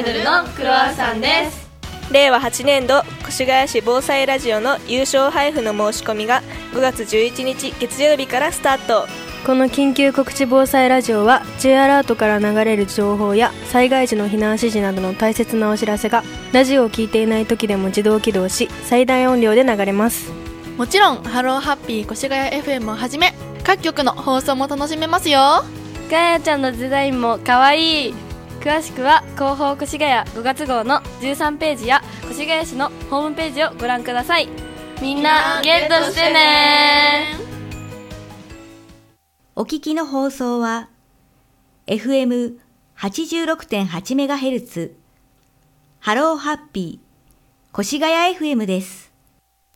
アイドルのクロワッサンです。 令和8年度越谷市防災ラジオの優勝配布の申し込みが5月11日月曜日からスタート。 この緊急告知防災ラジオは J アラートから流れる情報や災害時の避難指示などの大切なお知らせがラジオを聞いていない時でも自動起動し、最大音量で流れます。 もちろんハローハッピー越谷 FM をはじめ各局の放送も楽しめますよ。 ガヤちゃんのデザインもかわいい。詳しくは広報越谷5月号の13ページや越谷市のホームページをご覧ください。みんなゲットしてね。 お聞きの放送は FM86.8MHz ハローハッピー越谷 FM です。